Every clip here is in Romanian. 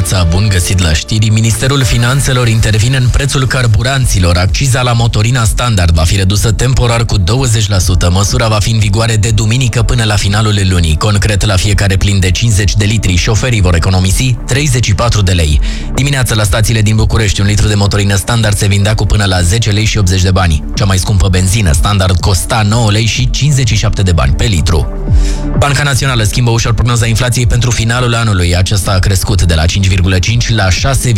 dimineața, bun găsit la știri. Ministerul Finanțelor intervine în prețul carburanților. Acciza la motorina standard va fi redusă temporar cu 20%. Măsura va fi în vigoare de duminică până la finalul lunii. Concret, la fiecare plin de 50 de litri, șoferii vor economisi 34 de lei. Dimineața la stațiile din București, un litru de motorină standard se vindea cu până la 10 lei și 80 de bani. Cea mai scumpă benzină standard costa 9 lei și 57 de bani pe litru. Banca Națională schimbă ușor prognoza inflației pentru finalul anului. Aceasta a crescut de la 5,5 la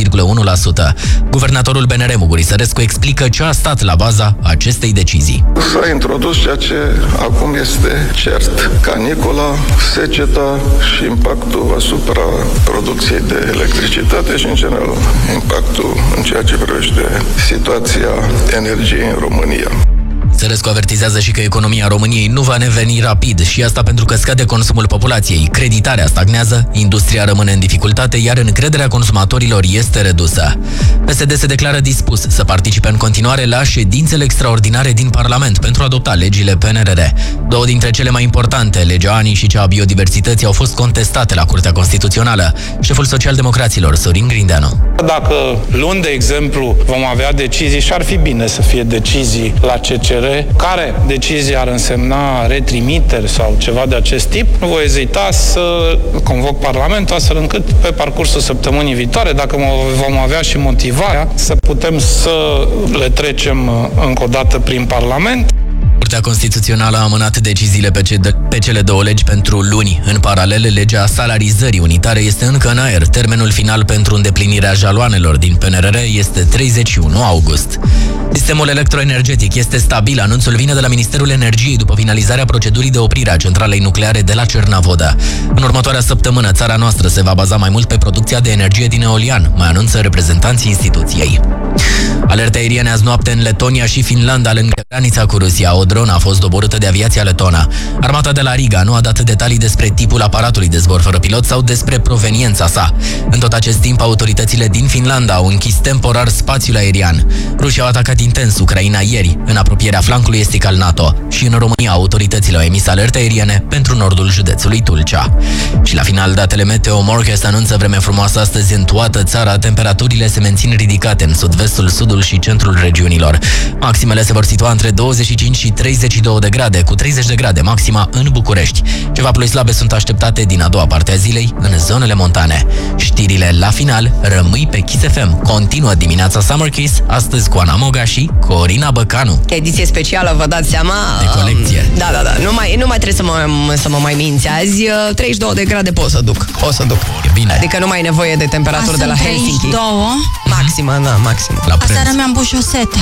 6,1%. Guvernatorul BNR, Muguri Sărescu, explică ce a stat la baza acestei decizii. S-a introdus ceea ce acum este cert: canicola, seceta și impactul asupra producției de electricitate și, în general, impactul în ceea ce privește situația energiei în România. Sărescu avertizează și că economia României nu va reveni rapid și asta pentru că scade consumul populației, creditarea stagnează, industria rămâne în dificultate, iar încrederea consumatorilor este redusă. PSD se declară dispus să participe în continuare la ședințele extraordinare din Parlament pentru a adopta legile PNRR. Două dintre cele mai importante, legea ANI și cea a biodiversității, au fost contestate la Curtea Constituțională. Șeful Social-Democraților, Sorin Grindeanu. Dacă luni, de exemplu, vom avea decizii, și ar fi bine să fie decizii la CCR, care decizii ar însemna retrimiteri sau ceva de acest tip, nu voi ezita să convoc Parlamentul astfel încât pe parcursul săptămânii viitoare, dacă vom avea și motivarea, să putem să le trecem încă o dată prin Parlament. Curtea Constituțională a amânat deciziile pe cele două legi pentru luni. În paralel, legea salarizării unitare este încă în aer. Termenul final pentru îndeplinirea jaloanelor din PNRR este 31 august. Sistemul electroenergetic este stabil. Anunțul vine de la Ministerul Energiei după finalizarea procedurii de oprire a centralei nucleare de la Cernavodă. În următoarea săptămână, țara noastră se va baza mai mult pe producția de energie din eolian, mai anunță reprezentanții instituției. Alerte aeriene azi noapte în Letonia și Finlanda, lângă granița cu Rusia. O dronă a fost doborâtă de aviația letonă. Armata de la Riga nu a dat detalii despre tipul aparatului de zbor fără pilot sau despre proveniența sa. În tot acest timp, autoritățile din Finlanda au închis temporar spațiul aerian. Rușii au atacat intens Ucraina ieri, în apropierea flancului estic al NATO. Și în România, autoritățile au emis alerte aeriene pentru nordul județului Tulcea. Și la final, datele Meteo Morcast anunță vreme frumoasă astăzi în toată țara. Temperaturile se mențin ridicate în sud-vestul, sudul și centrul regiunilor. Maximele se vor situa între 25 și 32 de grade, cu 30 de grade maxima în București. Ceva ploi slabe sunt așteptate din a doua parte a zilei în zonele montane. Știrile la final rămâi pe Kiss FM. Continuă dimineața Summer Kiss, astăzi cu Ana Moga și Corina Băcanu. Ediție specială, vă dați seama? De colecție. Da. Nu mai trebuie să mă mai minți azi. 32 de grade pot să duc. E bine. Adică nu mai e nevoie de temperaturi de la Helsinki. 32. Maximă, da, maximă. Aseară mi-am pus șosete.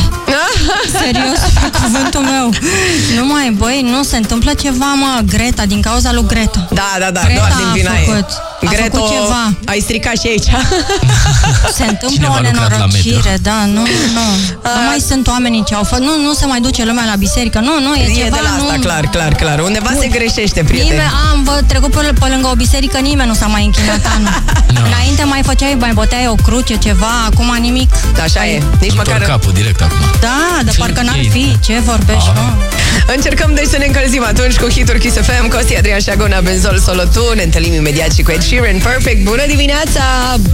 Serios, pe cuvântul meu. Nu mai, băi, nu se întâmplă ceva, mă, Greta, din cauza lui Greta. Da, Greta doar din vina ei. a Greto, făcut ceva. Ai stricat și aici. Se întâmplă o nenorocire, da, nu mai sunt oamenii ce au făcut, nu se mai duce lumea la biserică, nu, e ceva, de la asta, clar. Undeva se greșește, prieteni. Am trecut pe lângă o biserică, nimeni nu s-a mai închinat anul. Înainte mai băteai o cruce, ceva, acum nimic. Așa e, nici măcar capul direct acum. Da, dar parcă n-ar fi, ce vorbești, mă? Încercăm deci să ne încălzim atunci cu hituri Kiss FM, Costi, Adrian și Agona, Benzol, Solo Tu. Ne întâlnim imediat și cu Ed Sheeran, Perfect. Bună dimineața!